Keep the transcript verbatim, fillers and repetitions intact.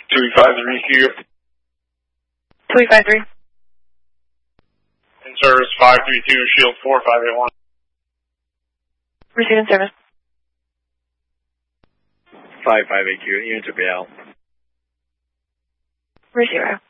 two E five three here. two E five three. In service five three two, shield four five eight one. Receiving service. five five eight two, units are B L. Receiver.